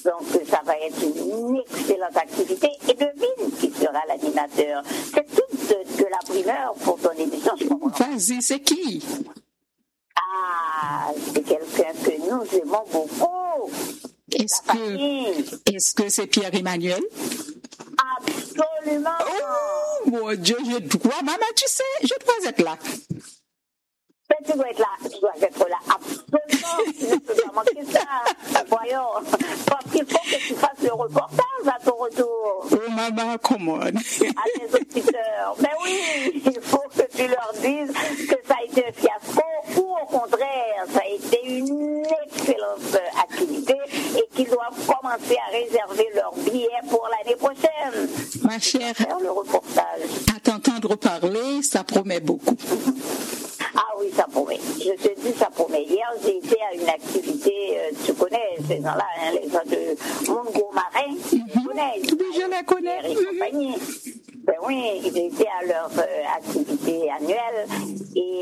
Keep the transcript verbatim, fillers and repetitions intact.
Donc ça va être une excellente activité. Et devine qui sera l'animateur. C'est toute de, de la primeur pour ton émission. Vas-y, c'est qui? Ah, c'est quelqu'un que nous aimons beaucoup. Est-ce que, est-ce que c'est Pierre-Emmanuel? Absolument. Oh, mon Dieu, je dois, maman, tu sais, je dois être là. Mais tu dois être là, tu dois être là, absolument. Tu ne peux pas manquer ça. Voyons. Parce qu'il faut que tu fasses le reportage à ton retour. Oh, maman, come on. À tes auditeurs. Mais oui, il faut que tu leur dises que ça a été un fiasco ou au contraire, ça a été une excellente activité et qu'ils doivent commencer à réserver leurs billets pour l'année prochaine. Ma chère, faire le reportage. À t'entendre parler, ça promet beaucoup. Ah oui, ça promet. Je te dis, ça promet. Hier, j'ai été à une activité, euh, tu connais ces gens-là, hein, les gens de Mongo Marin. Mm-hmm. Tu connais. Oui, je la connais. Et compagnie. Ben oui, ils étaient à leur euh, activité annuelle. Et